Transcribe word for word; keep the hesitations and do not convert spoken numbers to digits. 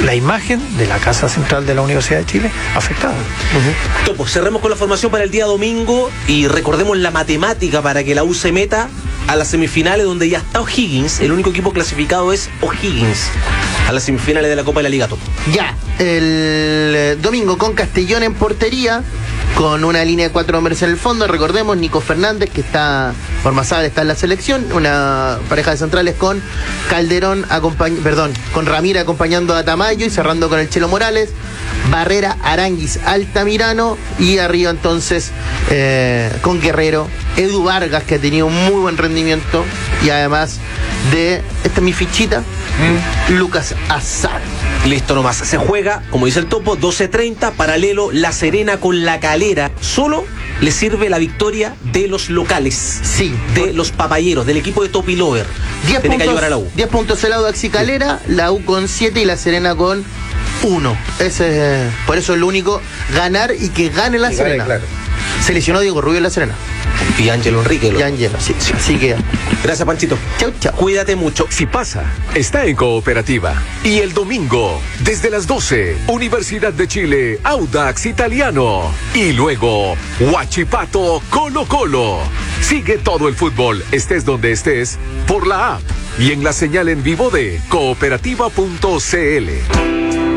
la imagen de la Casa Central de la Universidad de Chile afectada. Uh-huh. Topo, cerremos con la formación para el día domingo y recordemos la matemática para que la U se meta a las semifinales, donde ya está O'Higgins. El único equipo clasificado es O'Higgins a las semifinales de la Copa de la Liga, Topo. Ya, el domingo con Castellón en portería, con una línea de cuatro hombres en el fondo. Recordemos, Nico Fernández, que está por Masada, está en la selección. Una pareja de centrales con Calderón, acompañ- perdón, con Ramírez acompañando a Tamayo y cerrando con el Chelo Morales. Barrera, Aranguis, Altamirano. Y arriba entonces eh, con Guerrero, Edu Vargas, que ha tenido un muy buen rendimiento. Y además de, esta es mi fichita, mm. Lucas Azar. Listo nomás, se juega, como dice el Topo, doce treinta, paralelo La Serena con La Calera. Solo le sirve la victoria de los locales. Sí. De por... los papayeros, del equipo de Topi Lover. diez Tiene puntos, que ayudar a la U. diez puntos el lado de Axi Calera, sí. La U con siete y La Serena con uno. Ese, por eso es lo único, ganar y que gane La y Serena. Gane, claro. Se lesionó Diego Rubio en La Serena. Y Ángelo Enrique. Lo... Y Ángelo, sí, sí. Así que... Gracias, Panchito. Chau, chau. Cuídate mucho. Si pasa, está en Cooperativa. Y el domingo, desde las doce, Universidad de Chile, Audax Italiano. Y luego, Huachipato Colo Colo. Sigue todo el fútbol, estés donde estés, por la app y en la señal en vivo de cooperativa punto c l.